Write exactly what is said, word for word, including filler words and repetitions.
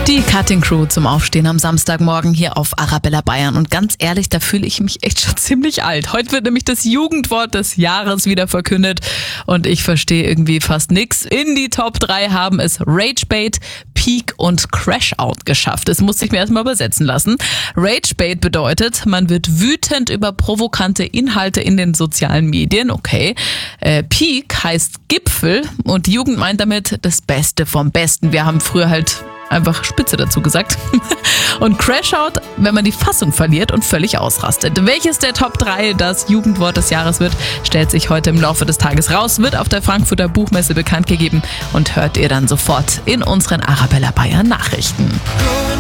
Die Cutting Crew zum Aufstehen am Samstagmorgen hier auf Arabella Bayern. Und ganz ehrlich, da fühle ich mich echt schon ziemlich alt. Heute wird nämlich das Jugendwort des Jahres wieder verkündet und ich verstehe irgendwie fast nix. In die Top drei haben es Ragebait, Peak und Crashout geschafft. Das musste ich mir erstmal übersetzen lassen. Ragebait bedeutet, man wird wütend über provokante Inhalte in den sozialen Medien. Okay. Äh, Peak heißt Gipfel und die Jugend meint damit das Beste vom Besten. Wir haben früher halt einfach Spitze dazu gesagt. Und Crashout, wenn man die Fassung verliert und völlig ausrastet. Welches der Top drei das Jugendwort des Jahres wird, stellt sich heute im Laufe des Tages raus, wird auf der Frankfurter Buchmesse bekannt gegeben und hört ihr dann sofort in unseren Arabella Bayern Nachrichten.